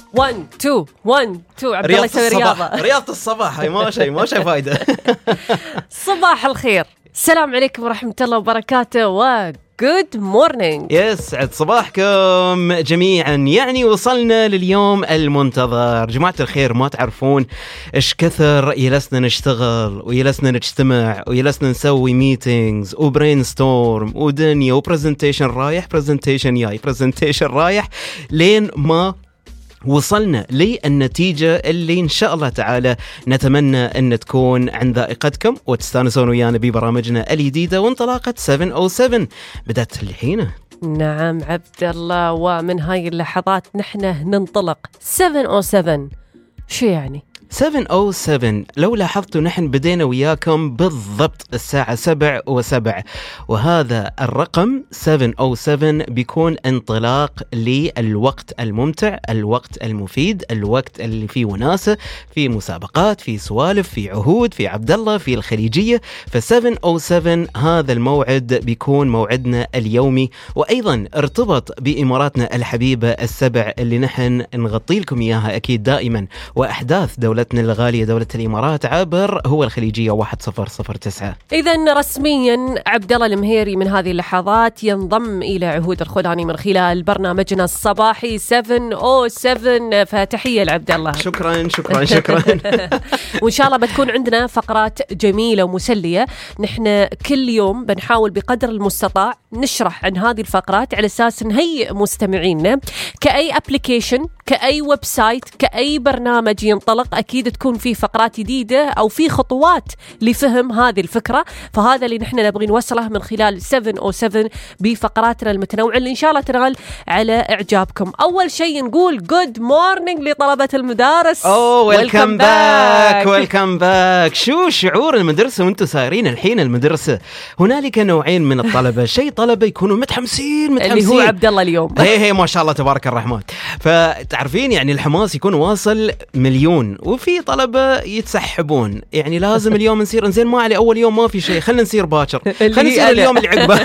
1 2 1 2. عبد الله يسوي رياضة الصباح. هاي ما شيء فايدة. صباح الخير، السلام عليكم ورحمة الله وبركاته و Good morning. يسعد صباحكم جميعا. يعني وصلنا لليوم المنتظر جماعة الخير. ما تعرفون إيش كثر يلسنا نشتغل ويلسنا نجتمع ويلسنا نسوي ميتينجز وبرين ستورم ودنيا وبرزنتيشن رايح برزنتيشن جاي برزنتيشن رايح لين ما وصلنا للنتيجة اللي إن شاء الله تعالى نتمنى أن تكون عن ذائقتكم وتستانسون ويانا ببرامجنا الجديدة. وانطلاقة 707 بدأت الحين. نعم عبد الله، ومن هاي اللحظات نحن ننطلق 707. شو يعني 707؟ لو لاحظتوا نحن بدينا وياكم بالضبط الساعة 7:07، وهذا الرقم 707 بيكون انطلاق للوقت الممتع، الوقت المفيد، الوقت اللي فيه وناسة، في مسابقات، في سوالف، في عهود، في عبد الله، في الخليجية. ف707 هذا الموعد بيكون موعدنا اليومي، وأيضا ارتبط بإماراتنا الحبيبة السبع اللي نحن نغطي لكم إياها أكيد دائما، وأحداث دولتنا الغالية دولة الإمارات عبر هو الخليجية 1009. إذن رسميا عبد الله المهيري من هذه اللحظات ينضم إلى عهود الخلاني من خلال برنامجنا الصباحي 707. فتحية لعبد الله. شكرا. وإن شاء الله بتكون عندنا فقرات جميلة ومسلية. نحن كل يوم بنحاول بقدر المستطاع نشرح عن هذه الفقرات على أساس نهيئ مستمعينا كأي أبليكيشن، كأي ويب سايت، كأي برنامج ينطلق أكيد تكون في فقرات جديدة أو في خطوات لفهم هذه الفكرة. فهذا اللي نحن نبغي نوصله من خلال 707 بفقراتنا المتنوعة اللي إن شاء الله تنال على إعجابكم. أول شيء نقول good morning لطلبة المدارس. ويلكم باك. شو شعور المدرسة وانتم سايرين الحين المدرسة؟ هنالك نوعين من الطلبة. شيء طلبة يكونوا متحمسين اللي هو عبد الله اليوم. هي ما شاء الله تبارك الرحمن. فتعرفين يعني الحماس يكون واصل مليون، وفي طلبة يتسحبون يعني لازم اليوم نصير انزين، ما علي أول يوم ما في شيء، خلينا نصير باكر، خلينا نصير اليوم اللي عقبه.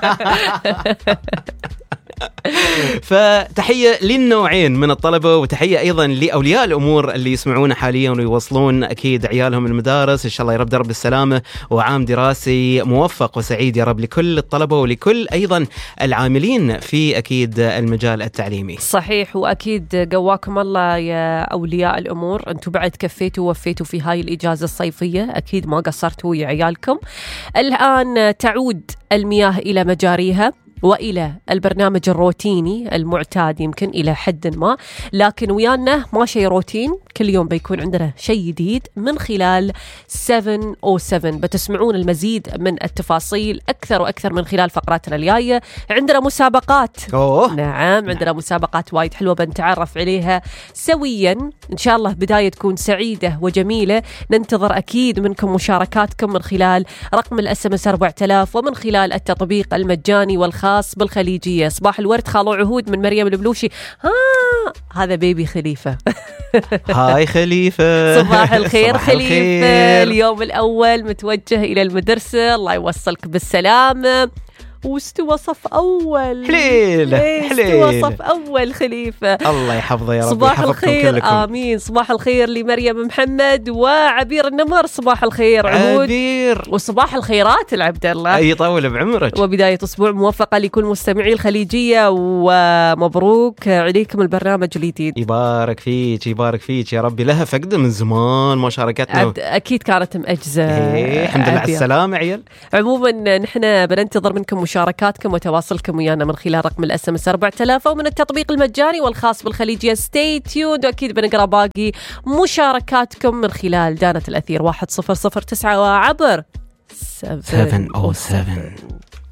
فتحية للنوعين من الطلبة، وتحية أيضا لأولياء الأمور اللي يسمعونا حاليا ويوصلون أكيد عيالهم المدارس. إن شاء الله يا رب درب السلامة وعام دراسي موفق وسعيد يا رب لكل الطلبة ولكل أيضا العاملين في أكيد المجال التعليمي. صحيح، وأكيد قواكم الله يا أولياء الأمور، أنتم بعد كفيتوا ووفيتوا في هاي الإجازة الصيفية، أكيد ما قصرتوا ويا عيالكم. الآن تعود المياه إلى مجاريها وإلى البرنامج الروتيني المعتاد يمكن إلى حد ما، لكن ويانا ما شيء روتين، كل يوم بيكون عندنا شيء جديد من خلال 707. بتسمعون المزيد من التفاصيل أكثر وأكثر من خلال فقراتنا الجاية. عندنا مسابقات. نعم عندنا مسابقات وايد حلوة بنتعرف عليها سويا إن شاء الله. بداية تكون سعيدة وجميلة. ننتظر أكيد منكم مشاركاتكم من خلال رقم الSMS 4000 ومن خلال التطبيق المجاني والخاص بالخليجية. صباح الورد خالو عهود من مريم البلوشي. هذا بيبي خليفة. هاي خليفة. صباح الخير خليفة. اليوم الأول متوجه إلى المدرسة، الله يوصلك بالسلامة. واستوى صف أول. حليل. استوى صف أول خليفة. الله يحفظه يا رب. صباح الخير كلكم. آمين. صباح الخير لمريم محمد وعبير النمر. صباح الخير عهود. عبير. وصباح الخيرات لعبد الله. يطول بعمرك. وبداية أسبوع موفقة لكل مستمعي الخليجية، ومبروك عليكم البرنامج الجديد. يبارك فيك يا ربي. لها فقدة من زمان ما شاركتنا. أكيد كانت مأجزة. الحمد لله على السلامة عيال. عموما نحن بننتظر منكم مشاركاتكم وتواصلكم ويانا من خلال رقم الSMS 4000 ومن التطبيق المجاني والخاص بالخليجية. stay tuned، وأكيد بنقرأ باقي مشاركاتكم من خلال دانة الأثير 1009 وعبر 707.